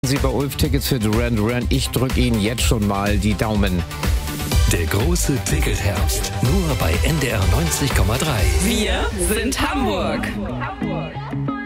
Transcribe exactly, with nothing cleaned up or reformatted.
Sie bei Ulf Tickets für Duran Duran. Ich drücke Ihnen jetzt schon mal die Daumen. Der große Ticketherbst. Nur bei N D R neunzig Komma drei. Wir sind Hamburg. Hamburg.